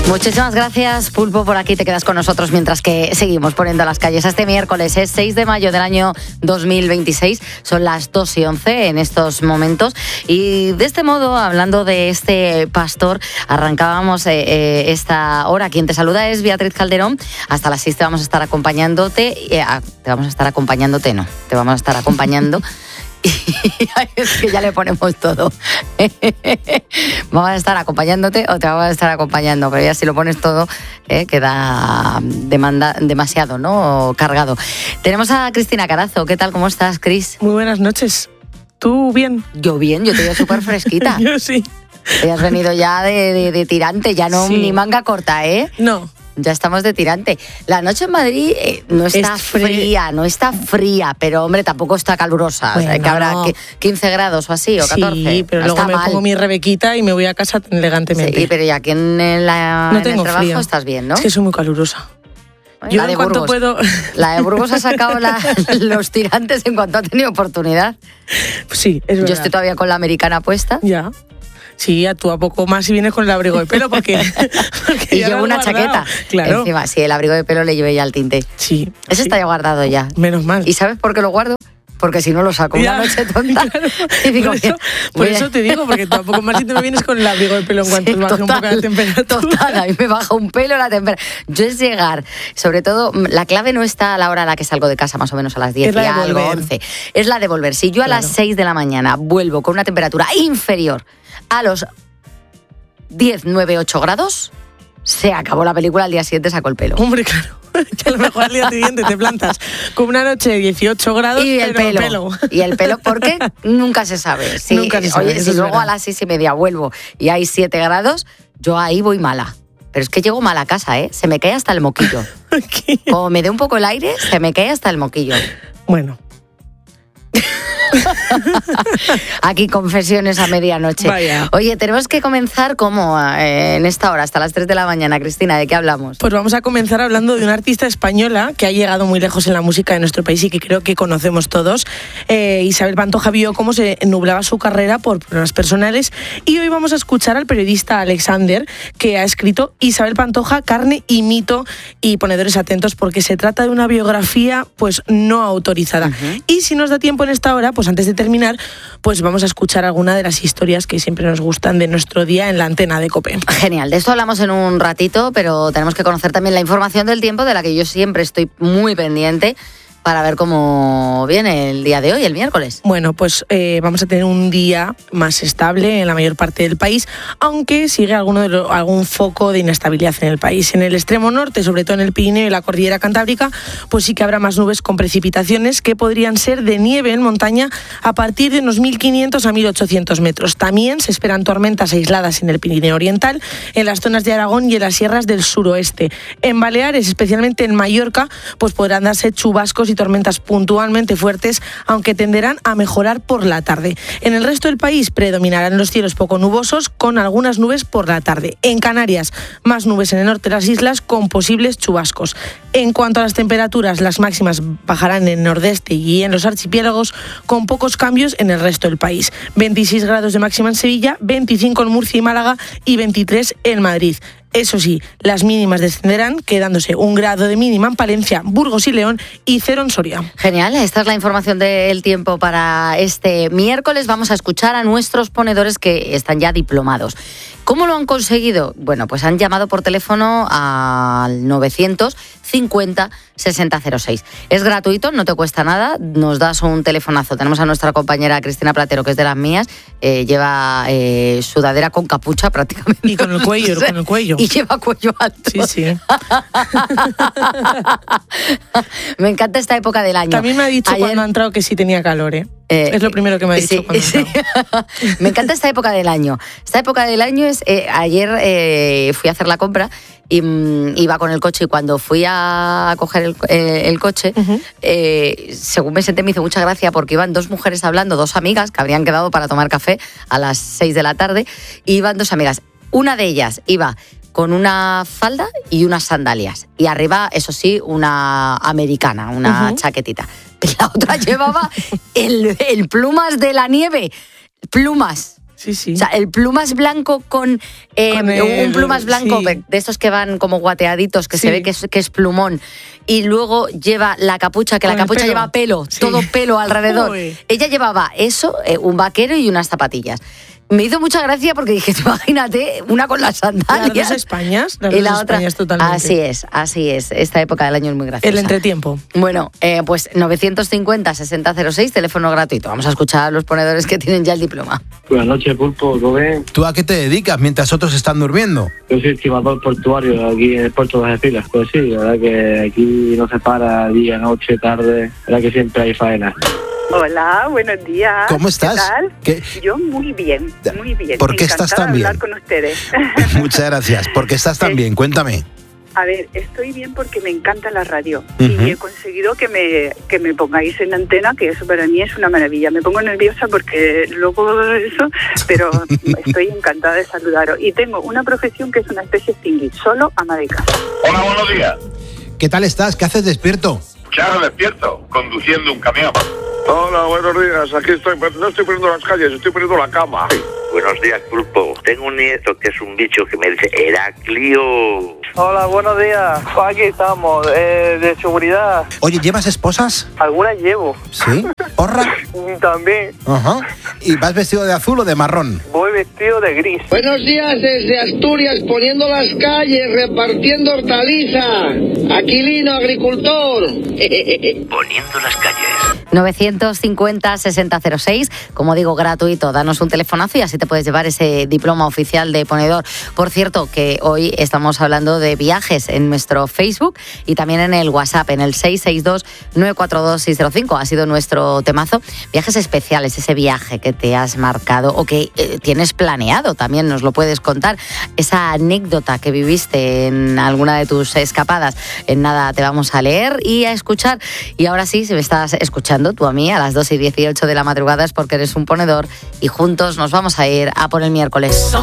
Muchísimas gracias, Pulpo, por aquí te quedas con nosotros mientras que seguimos poniendo las calles. Este miércoles es 6 de mayo del año 2026, son las 2:11 en estos momentos y de este modo, hablando de este pastor, arrancábamos esta hora. Quien te saluda es Beatriz Calderón. Hasta las 6 te vamos a estar acompañándote, te vamos a estar acompañando. Es que ya le ponemos todo. Vamos a estar acompañándote o te vamos a estar acompañando, pero ya si lo pones todo queda demasiado, ¿no? Cargado. Tenemos a Cristina Carazo. ¿Qué tal? ¿Cómo estás, Cris? Muy buenas noches. ¿Tú bien? Yo bien, yo te veo súper fresquita. Yo sí. Te has venido ya de tirante, ya no, sí. Ni manga corta, ¿eh? No. Ya estamos de tirante. La noche en Madrid no está fría, pero hombre, tampoco está calurosa. Bueno, o sea, que habrá 15 grados o así, o 14. Sí, pero luego me pongo mi rebequita y me voy a casa elegantemente. Sí, pero ya aquí en el trabajo frío. Estás bien, ¿no? Es que soy muy calurosa. Yo la de Burgos. Puedo... La de Burgos ha sacado los tirantes en cuanto ha tenido oportunidad. Sí, es verdad. Yo estoy todavía con la americana puesta. Ya. Sí, a tú a poco más si vienes con el abrigo de pelo porque y llevo una chaqueta. Claro. Encima, sí, el abrigo de pelo le llevé ya al tinte. Sí. Ese está ya guardado ya. Menos mal. ¿Y sabes por qué lo guardo? Porque si no lo saco una noche tonta. Claro. Y digo, por eso te digo, porque tú a poco más si te me vienes con el abrigo de pelo en cuanto baje un poco la temperatura. Total, a mí me baja un pelo la temperatura. Yo es llegar, sobre todo, la clave no está a la hora a la que salgo de casa, más o menos a las 10 y algo, 11. Es la de volver. Si yo a las 6 de la mañana vuelvo con una temperatura inferior a los 10, 9, 8 grados, se acabó la película, al día siguiente saco el pelo. Hombre, claro, que a lo mejor al día siguiente te plantas con una noche de 18 grados y el pelo. Y el pelo, porque nunca se sabe. Si, nunca se sabe. Oye, si luego a las 6:30 vuelvo y hay 7 grados, yo ahí voy mala. Pero es que llego mala a casa, ¿eh? Se me cae hasta el moquillo. Como me dé un poco el aire, se me cae hasta el moquillo. Bueno. Aquí confesiones a medianoche. Vaya. Oye, tenemos que comenzar como en esta hora, hasta las 3 de la mañana. Cristina, ¿de qué hablamos? Pues vamos a comenzar hablando de una artista española que ha llegado muy lejos en la música de nuestro país y que creo que conocemos todos. Isabel Pantoja vio cómo se nublaba su carrera por problemas personales y hoy vamos a escuchar al periodista Alexander, que ha escrito Isabel Pantoja, carne y mito, y ponedores atentos porque se trata de una biografía pues no autorizada. Uh-huh. Y si nos da tiempo en esta hora, pues antes de terminar, pues vamos a escuchar alguna de las historias que siempre nos gustan de nuestro día en la antena de COPE. Genial, de esto hablamos en un ratito, pero tenemos que conocer también la información del tiempo, de la que yo siempre estoy muy pendiente, para ver cómo viene el día de hoy, el miércoles. Bueno, pues vamos a tener un día más estable en la mayor parte del país, aunque sigue algún foco de inestabilidad en el país. En el extremo norte, sobre todo en el Pirineo y la Cordillera Cantábrica, pues sí que habrá más nubes con precipitaciones que podrían ser de nieve en montaña a partir de unos 1.500 a 1.800 metros. También se esperan tormentas aisladas en el Pirineo Oriental, en las zonas de Aragón y en las sierras del suroeste. En Baleares, especialmente en Mallorca, pues podrán darse chubascos y tormentas puntualmente fuertes, aunque tenderán a mejorar por la tarde. En el resto del país predominarán los cielos poco nubosos, con algunas nubes por la tarde. En Canarias, más nubes en el norte de las islas, con posibles chubascos. En cuanto a las temperaturas, las máximas bajarán en el nordeste y en los archipiélagos, con pocos cambios en el resto del país. 26 grados de máxima en Sevilla, 25 en Murcia y Málaga y 23 en Madrid. Eso sí, las mínimas descenderán, quedándose 1 grado de mínima en Palencia, Burgos y León y 0 en Soria. Genial, esta es la información del tiempo para este miércoles. Vamos a escuchar a nuestros ponedores que están ya diplomados. ¿Cómo lo han conseguido? Bueno, pues han llamado por teléfono al 950 6006. Es gratuito, no te cuesta nada, nos das un telefonazo. Tenemos a nuestra compañera Cristina Platero, que es de las mías, lleva sudadera con capucha prácticamente. Y con el cuello, con el cuello. Y lleva cuello alto. Sí, sí. Me encanta esta época del año. También me ha dicho cuando ha entrado que sí tenía calor, ¿eh? Es lo primero que me ha dicho cuando ha entrado. Me encanta esta época del año. Esta época del año es... ayer fui a hacer la compra y iba con el coche, y cuando fui a coger el coche, uh-huh, según me senté, me hizo mucha gracia porque iban dos mujeres hablando, dos amigas que habrían quedado para tomar café a las 6 de la tarde, y iban dos amigas. Una de ellas iba con una falda y unas sandalias, y arriba, eso sí, una americana, una uh-huh, chaquetita. La otra llevaba el plumas de la nieve, plumas. Sí. O sea, el plumas blanco con un plumas blanco de estos que van como guateaditos, que se ve que es plumón, y luego lleva la capucha, que con la capucha lleva pelo, todo pelo alrededor. Uy. Ella llevaba eso, un vaquero y unas zapatillas. Me hizo mucha gracia porque dije, imagínate, una con las sandalias. Las dos Españas, y la otra. Españas totalmente. Así es. Esta época del año es muy graciosa. El entretiempo. Bueno, pues 950-6006, teléfono gratuito. Vamos a escuchar a los ponedores que tienen ya el diploma. Buenas noches, Pulpo, ¿todo bien? ¿Tú a qué te dedicas mientras otros están durmiendo? Yo soy estimador portuario aquí en el puerto de Algeciras. Pues sí, la verdad que aquí no se para día, noche, tarde. La verdad que siempre hay faena. Hola, buenos días. ¿Cómo estás? ¿Qué tal? Yo muy bien, muy bien. ¿Por qué estás tan bien? Hablar con ustedes. Muchas gracias. ¿Por qué estás tan bien? Cuéntame. A ver, estoy bien porque me encanta la radio y he conseguido que me pongáis en antena, que eso para mí es una maravilla. Me pongo nerviosa porque luego eso, pero estoy encantada de saludaros. Y tengo una profesión que es una especie de tingui, solo ama de casa. Hola, buenos días. ¿Qué tal estás? ¿Qué haces despierto? Claro, despierto, conduciendo un camión. Hola, buenos días. Aquí estoy, pero no estoy poniendo las calles, estoy poniendo la cama. Buenos días, Pulpo. Tengo un nieto que es un bicho que me dice Heraclio. Hola, buenos días. Aquí estamos, de seguridad. Oye, ¿llevas esposas? Algunas llevo. ¿Sí? ¿Porra? También. Ajá. ¿Y vas vestido de azul o de marrón? Voy vestido de gris. Buenos días desde Asturias, poniendo las calles, repartiendo hortaliza. Aquilino, agricultor. Poniendo las calles. 950-6006, como digo, gratuito. Danos un telefonazo y así te puedes llevar ese diploma oficial de ponedor. Por cierto, que hoy estamos hablando de viajes en nuestro Facebook y también en el WhatsApp, en el 662-942-605. Ha sido nuestro temazo. Viajes especiales, ese viaje que te has marcado o que tienes planeado, también nos lo puedes contar. Esa anécdota que viviste en alguna de tus escapadas. En nada te vamos a leer y a escuchar. Y ahora sí, si me estás escuchando tú a mí a las 2:18 de la madrugada es porque eres un ponedor y juntos nos vamos a ir a por el miércoles.